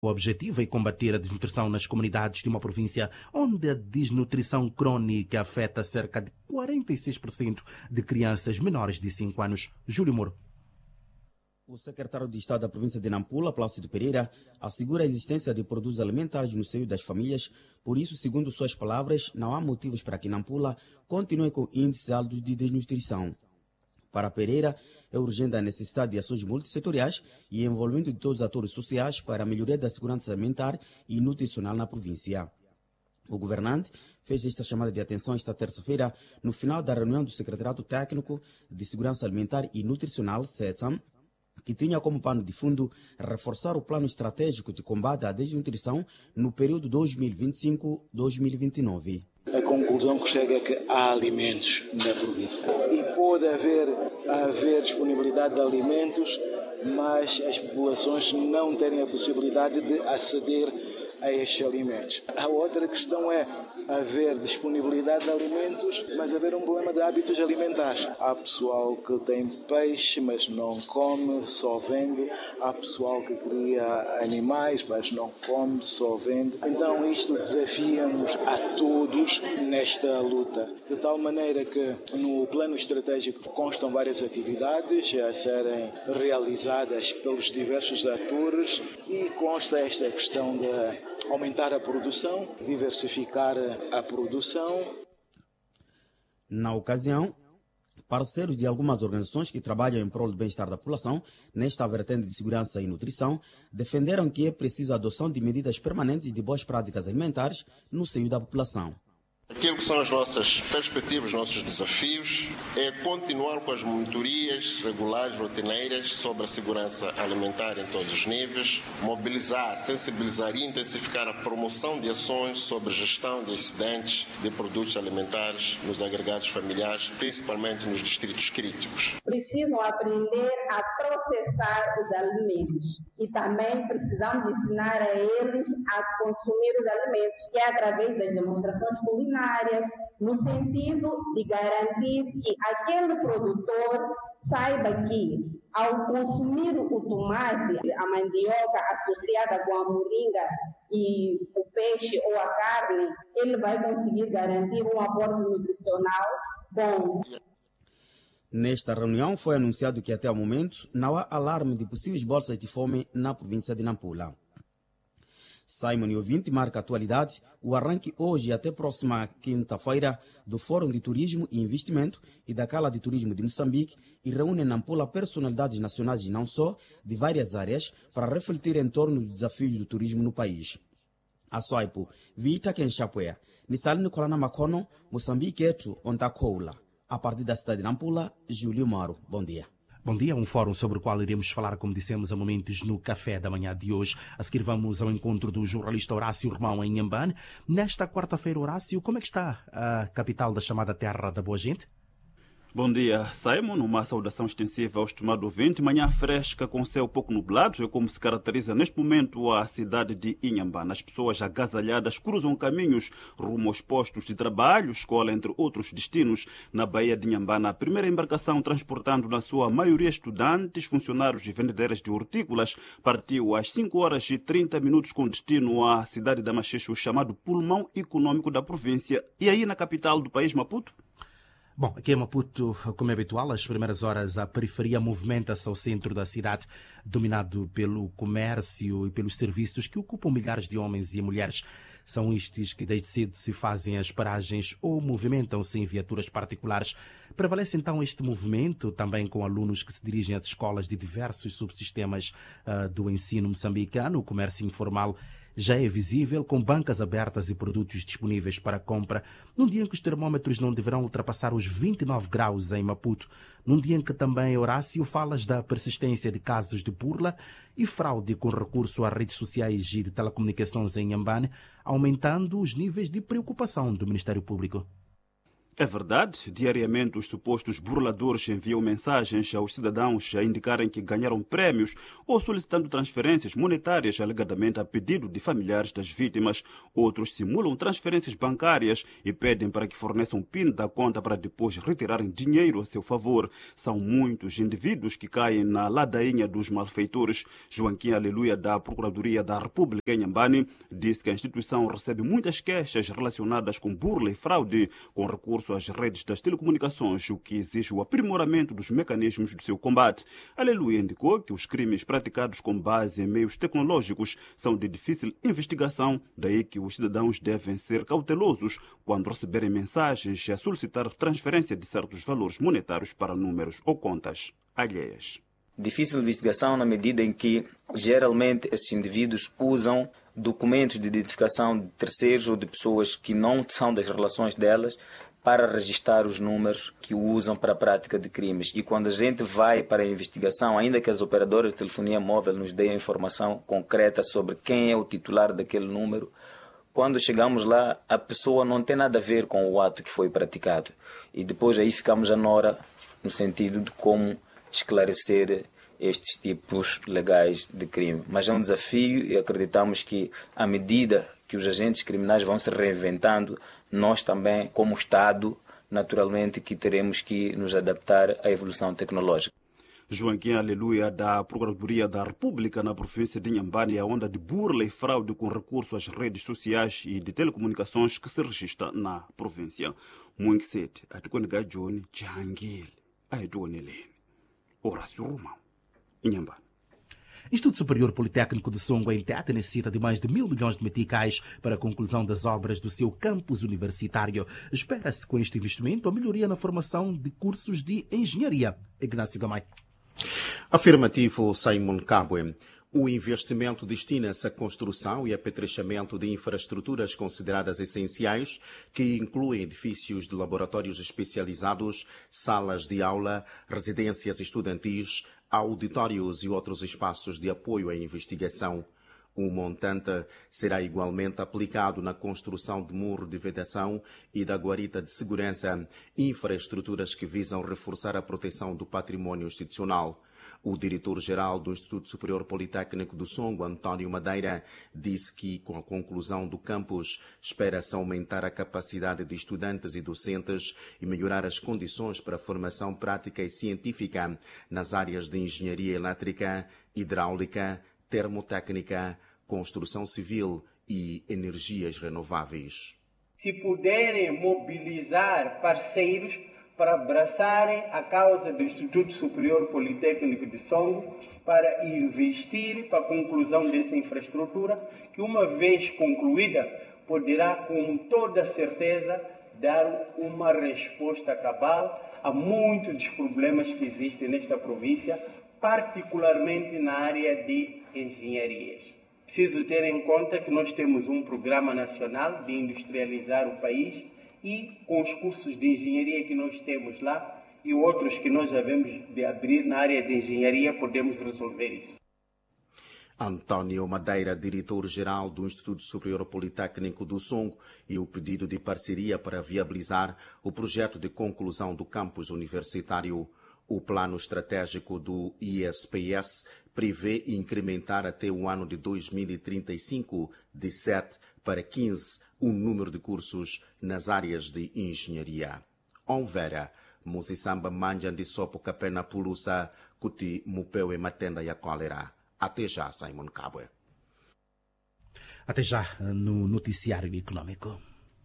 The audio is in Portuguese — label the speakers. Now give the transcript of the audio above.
Speaker 1: O objetivo é combater a desnutrição nas comunidades de uma província onde a desnutrição crônica afeta cerca de 46% de crianças menores de 5 anos. Júlio Moro.
Speaker 2: O secretário de Estado da província de Nampula, Plácido Pereira, assegura a existência de produtos alimentares no seio das famílias. Por isso, segundo suas palavras, não há motivos para que Nampula continue com índice alto de desnutrição. Para Pereira, é urgente a necessidade de ações multissetoriais e envolvimento de todos os atores sociais para a melhoria da segurança alimentar e nutricional na província. O governante fez esta chamada de atenção esta terça-feira no final da reunião do Secretariado Técnico de Segurança Alimentar e Nutricional, SETSAM, que tinha como pano de fundo reforçar o plano estratégico de combate à desnutrição no período 2025-2029.
Speaker 3: A conclusão que chega é que há alimentos na província e pode haver disponibilidade de alimentos, mas as populações não terem a possibilidade de aceder a estes alimentos. A outra questão é haver disponibilidade de alimentos, mas haver um problema de hábitos alimentares. Há pessoal que tem peixe, mas não come, só vende. Há pessoal que cria animais, mas não come, só vende. Então isto desafia-nos a todos nesta luta. De tal maneira que no plano estratégico constam várias atividades a serem realizadas pelos diversos atores e consta esta questão de aumentar a produção, diversificar a produção.
Speaker 2: Na ocasião, parceiros de algumas organizações que trabalham em prol do bem-estar da população, nesta vertente de segurança e nutrição, defenderam que é preciso a adoção de medidas permanentes de boas práticas alimentares no seio da população.
Speaker 4: Aquilo que são as nossas perspectivas, os nossos desafios, é continuar com as monitorias regulares, rotineiras sobre a segurança alimentar em todos os níveis, mobilizar, sensibilizar e intensificar a promoção de ações sobre gestão de excedentes de produtos alimentares nos agregados familiares, principalmente nos distritos críticos.
Speaker 5: Precisam aprender a processar os alimentos e também precisamos ensinar a eles a consumir os alimentos, que é através das demonstrações culinárias, no sentido de garantir que aquele produtor saiba que, ao consumir o tomate, a mandioca associada com a moringa e o peixe ou a carne, ele vai conseguir garantir um aporte nutricional bom.
Speaker 2: Nesta reunião foi anunciado que até o momento não há alarme de possíveis bolsas de fome na província de Nampula. Simon e ouvinte marca a atualidade, o arranque hoje até próxima quinta-feira do Fórum de Turismo e Investimento e da Cala de Turismo de Moçambique e reúne em Nampula personalidades nacionais e não só, de várias áreas, para refletir em torno dos desafios do turismo no país. A Swaipo, Vita Kenchapuea, Nissalini Kolana Makono, Moçambique Eto, Ontacoula. A partir da cidade de Nampula, Júlio Maro. Bom dia.
Speaker 1: Bom dia, um fórum sobre o qual iremos falar, como dissemos, a momentos no café da manhã de hoje. A seguir vamos ao encontro do jornalista Horácio Romão em Inhambane. Nesta quarta-feira, Horácio, como é que está a capital da chamada Terra da Boa Gente?
Speaker 6: Bom dia, Simon. Uma saudação extensiva ao estimado ouvinte. Manhã fresca com céu pouco nublado é como se caracteriza neste momento a cidade de Inhambane. As pessoas agasalhadas cruzam caminhos rumo aos postos de trabalho, escola, entre outros destinos, na Baía de Inhambane. A primeira embarcação transportando na sua maioria estudantes, funcionários e vendedeiras de hortícolas partiu às 5h30 com destino à cidade da Machecho, o chamado pulmão econômico da província. E aí na capital do país, Maputo?
Speaker 1: Bom, aqui em Maputo, como é habitual, às primeiras horas a periferia movimenta-se ao centro da cidade, dominado pelo comércio e pelos serviços que ocupam milhares de homens e mulheres. São estes que desde cedo se fazem as paragens ou movimentam-se em viaturas particulares. Prevalece então este movimento também com alunos que se dirigem às escolas de diversos subsistemas do ensino moçambicano. O comércio informal já é visível, com bancas abertas e produtos disponíveis para compra, num dia em que os termómetros não deverão ultrapassar os 29 graus em Maputo, num dia em que também, Horácio, falas da persistência de casos de burla e fraude com recurso a redes sociais e de telecomunicações em Inhambane, aumentando os níveis de preocupação do Ministério Público.
Speaker 6: É verdade, diariamente os supostos burladores enviam mensagens aos cidadãos a indicarem que ganharam prémios ou solicitando transferências monetárias alegadamente a pedido de familiares das vítimas. Outros simulam transferências bancárias e pedem para que forneçam PIN da conta para depois retirarem dinheiro a seu favor. São muitos indivíduos que caem na ladainha dos malfeitores. Joaquim Aleluia, da Procuradoria da República em Inhambane, disse que a instituição recebe muitas queixas relacionadas com burla e fraude com recurso às redes das telecomunicações, o que exige o aprimoramento dos mecanismos do seu combate. Aleluia indicou que os crimes praticados com base em meios tecnológicos são de difícil investigação, daí que os cidadãos devem ser cautelosos quando receberem mensagens a solicitar transferência de certos valores monetários para números ou contas alheias.
Speaker 7: Difícil investigação na medida em que, geralmente, esses indivíduos usam documentos de identificação de terceiros ou de pessoas que não são das relações delas para registrar os números que usam para a prática de crimes. E quando a gente vai para a investigação, ainda que as operadoras de telefonia móvel nos deem informação concreta sobre quem é o titular daquele número, quando chegamos lá, a pessoa não tem nada a ver com o ato que foi praticado. E depois aí ficamos à nora no sentido de como esclarecer estes tipos legais de crime. Mas é um desafio e acreditamos que, à medida que os agentes criminais vão se reinventando, nós também, como Estado, naturalmente que teremos que nos adaptar à evolução tecnológica.
Speaker 6: Joaquim Aleluia, da Procuradoria da República na província de Inhambane, a onda de burla e fraude com recurso às redes sociais e de telecomunicações que se registra na província. Muito cedo, a tuquaniga John Jahangil, a Edonelene, Horácio Romão, Inhambane.
Speaker 1: Instituto Superior Politécnico de Songo, em Tete, necessita de mais de 1.000 milhões de meticais para a conclusão das obras do seu campus universitário. Espera-se com este investimento a melhoria na formação de cursos de engenharia. Ignácio Gamay.
Speaker 8: Afirmativo, Simon Kabwe. O investimento destina-se à construção e apetrechamento de infraestruturas consideradas essenciais, que incluem edifícios de laboratórios especializados, salas de aula, residências estudantis, auditórios e outros espaços de apoio à investigação. O montante será igualmente aplicado na construção de muro de vedação e da guarita de segurança, infraestruturas que visam reforçar a proteção do património institucional. O diretor-geral do Instituto Superior Politécnico do Songo, António Madeira, disse que, com a conclusão do campus, espera-se aumentar a capacidade de estudantes e docentes e melhorar as condições para a formação prática e científica nas áreas de engenharia elétrica, hidráulica, termotécnica, construção civil e energias renováveis.
Speaker 9: Se puderem mobilizar parceiros para abraçarem a causa do Instituto Superior Politécnico de Songo, para investir para a conclusão dessa infraestrutura, que uma vez concluída, poderá com toda certeza dar uma resposta cabal a muitos dos problemas que existem nesta província, particularmente na área de engenharias. Preciso ter em conta que nós temos um programa nacional de industrializar o país, e com os cursos de engenharia que nós temos lá e outros que nós devemos de abrir na área de engenharia, podemos resolver isso.
Speaker 8: António Madeira, diretor-geral do Instituto Superior Politécnico do Songo, e o pedido de parceria para viabilizar o projeto de conclusão do campus universitário. O plano estratégico do ISPS prevê incrementar até o ano de 2035 de 7 para 15 o número de cursos nas áreas de engenharia. Onvera, Musisamba Manjan de Sopo Capena Pulusa, Kuti Mupeu e Matenda e a Cólera. Até já, Simon Kabwe.
Speaker 1: Até já no Noticiário Econômico.